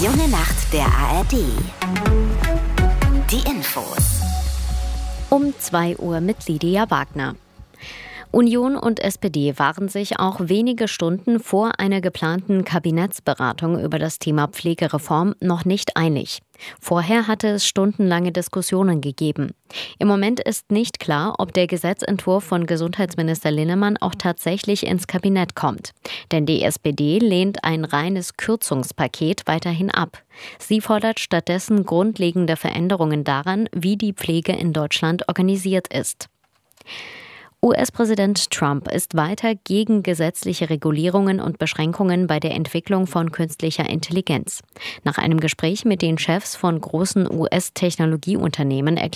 Junge Nacht der ARD. Die Infos. Um 2 Uhr mit Lydia Wagner. Union und SPD waren sich auch wenige Stunden vor einer geplanten Kabinettsberatung über das Thema Pflegereform noch nicht einig. Vorher hatte es stundenlange Diskussionen gegeben. Im Moment ist nicht klar, ob der Gesetzentwurf von Gesundheitsminister Linnemann auch tatsächlich ins Kabinett kommt. Denn die SPD lehnt ein reines Kürzungspaket weiterhin ab. Sie fordert stattdessen grundlegende Veränderungen daran, wie die Pflege in Deutschland organisiert ist. US-Präsident Trump ist weiter gegen gesetzliche Regulierungen und Beschränkungen bei der Entwicklung von künstlicher Intelligenz. Nach einem Gespräch mit den Chefs von großen US-Technologieunternehmen